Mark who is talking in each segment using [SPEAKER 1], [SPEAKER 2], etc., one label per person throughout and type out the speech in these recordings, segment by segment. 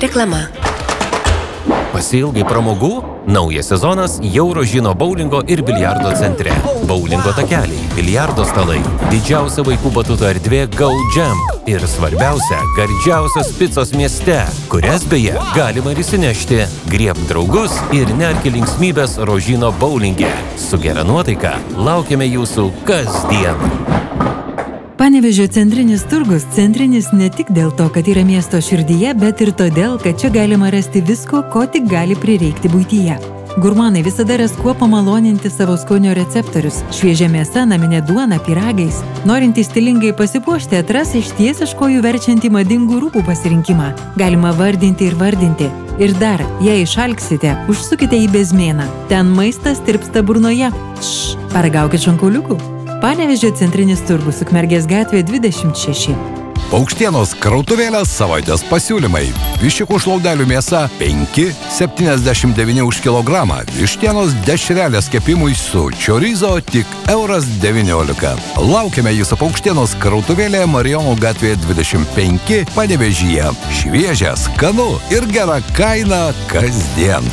[SPEAKER 1] Reklama.
[SPEAKER 2] Pasiilgai pramogų? Naujas sezonas jau Rožino boulingo ir biliardo centre. Boulingo takeliai, biliardo stalai, didžiausia vaikų batuto erdvė Go Jump ir svarbiausia, gardžiausios picos mieste, kurias beje galima ir įsinešti. Griebk draugus ir nerki linksmybės Rožino boulinge. Su gera nuotaika laukiame jūsų kasdien.
[SPEAKER 3] Panevėžio centrinis turgus centrinis ne tik dėl to, kad yra miesto širdyje, bet ir todėl, kad čia galima rasti visko, ko tik gali prireikti buityje. Gurmanai visada ras kuo pamaloninti savo skonio receptorius. Šviežia mėsa, naminė duona, pyragais. Norintys stilingai pasipuošti atras išties iš kojų verčiantį madingų rūbų pasirinkimą. Galima vardinti ir vardinti. Ir dar, jei išalksite, užsukite į Bezmėną. Ten maistas tirpsta burnoje. Paragaukit šonkauliukų. Panevėžio centrinis turgus, Ukmergės gatvė 26.
[SPEAKER 4] Paukštienos krautuvėlės savaitės pasiūlymai. Viščiukų šlaudelių mėsa 5,79 už kilogramą. Vištienos dešrelės kepimui su čiorizo tik €19. Laukiame jūsų Paukštienos krautuvėlė Marijonų gatvė 25 Panevėžyje. Šviežia, skanu ir gera kaina kasdien.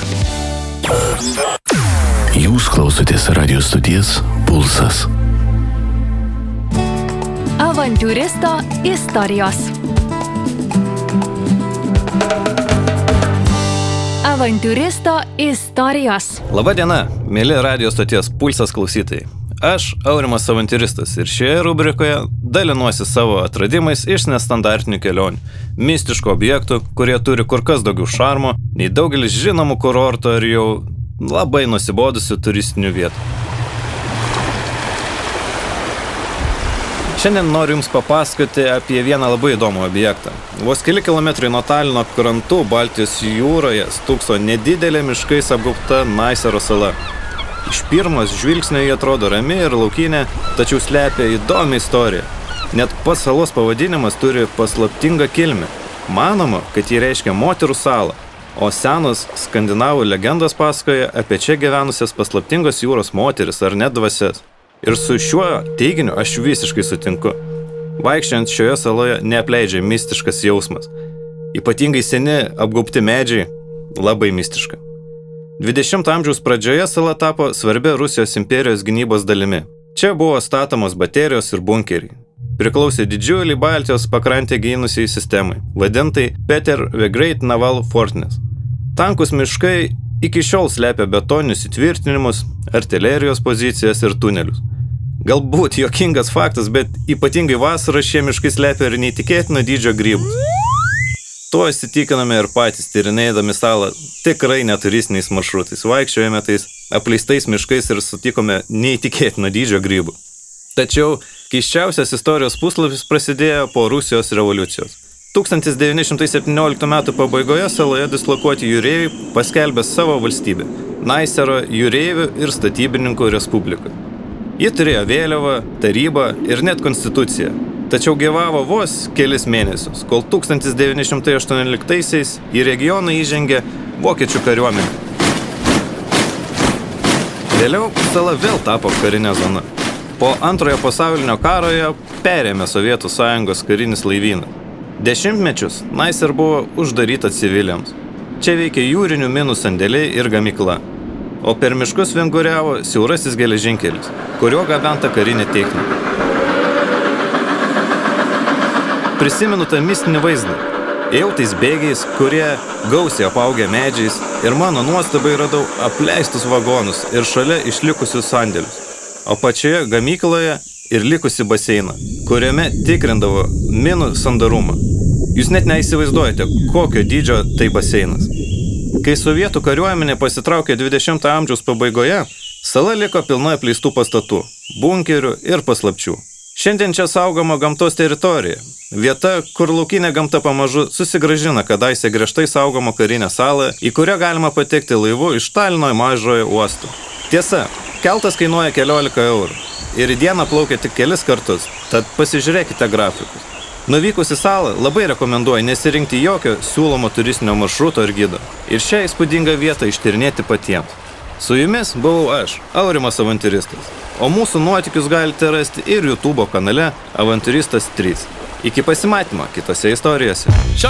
[SPEAKER 5] Jūs klausotės radijos stoties Pulsas.
[SPEAKER 6] Avantiūristo istorijos. Avantiūristo istorijos.
[SPEAKER 7] Labą dieną, mėly radijos stoties Pulsas klausytojai. Aš Aurimas Avantiūristas ir šioje rubrikoje dalinuosi savo atradimais iš nestandartinių kelionių, mistiškų objektų, kurie turi kur kas daugiau šarmo nei daugelis žinomų kurortų ar jau labai nusibodusių turistinių vietų. Šiandien noriu Jums papasakoti apie vieną labai įdomų objektą. Vos keli kilometrai nuo Talino krantų Baltijos jūroje stūkso nedidelė miškais apgaubta Naisero sala. Iš pirmos žvilgsnio jie atrodo rami ir laukinė, tačiau slepia įdomią istoriją. Net pats salos pavadinimas turi paslaptingą kilmę. Manoma, kad jį reiškia moterų salą, o senos skandinavų legendos pasakoja apie čia gyvenusias paslaptingos jūros moteris ar net dvasias. Ir su šiuo teiginiu aš visiškai sutinku. Vaikščiant šioje saloje neapleidžia mistiškas jausmas. Ypatingai seni apgaubti medžiai labai mistiška. 20 amžiaus pradžioje sala tapo svarbia Rusijos imperijos gynybos dalimi. Čia buvo statomos baterijos ir bunkeriai. Priklausė didžiuliai Baltijos pakrantę gynusiai sistemai, vadintai Peter the Great Naval Fortress. Tankus miškai iki šiol slepia betoninius įtvirtinimus, artilerijos pozicijas ir tunelius. Galbūt juokingas faktas, bet ypatingai vasarą šie miškai slepia ir neįtikėtino dydžio grybus. Tuo įsitikiname ir patys, tyrinėdami salą tikrai neturistiniais maršrutais. Vaikščiojame tais apleistais miškais ir sutikome neįtikėtino dydžio grybų. Tačiau keisčiausias istorijos puslapis prasidėjo po Rusijos revoliucijos. 1917 metų pabaigoje saloje dislokuoti jūreiviai paskelbė savo valstybę – Naisero jūreivių ir statybininkų respubliką. Ji turėjo vėliavą, tarybą ir net konstituciją, tačiau gyvavo vos kelis mėnesius, kol 1918-aisiais į regioną įžengė vokiečių kariuomenė. Vėliau sala vėl tapo karinė zona. Po antrojo pasaulinio karoje perėmė Sovietų Sąjungos karinis laivynas. Dešimtmečius Naiser buvo uždaryta civiliams. Čia veikė jūrinių minų sandėliai ir gamykla, o per miškus vinguriavo siaurasis geležinkelis, kuriuo gabenta karinė technika. Prisimenu tą mistinį vaizdą. Ėjau tais bėgiais, kurie gausiai apaugę medžiais ir mano nuostabai radau apleistus vagonus ir šalia išlikusius sandėlius, o pačioje gamykloje ir likusi baseiną, kuriame tikrindavo minų sandarumą. Jūs net neįsivaizduojate, kokio dydžio tai baseinas. Kai sovietų kariuomenė pasitraukė 20 amžiaus pabaigoje, sala liko pilna apleistų pastatų, bunkerių ir paslapčių. Šiandien čia saugoma gamtos teritorija, vieta, kur laukinė gamta pamažu susigrąžina kadaise griežtai saugomą karinę salą, į kurią galima patekti laivu iš Talino į mažojo uostą. Tiesa, keltas kainuoja keliolika eurų ir į dieną plaukia tik kelis kartus, tad pasižiūrėkite grafikus. Nuvykus į salą labai rekomenduoju nesirinkti jokio siūlomo turistinio maršruto ar gido ir šią įspūdingą vietą ištyrinėti patiems. Su jumis buvau aš, Aurimas Avantiūristas, o mūsų nuotykius galite rasti ir YouTube kanale Avantiūristas 3. Iki pasimatymo kitose istorijose.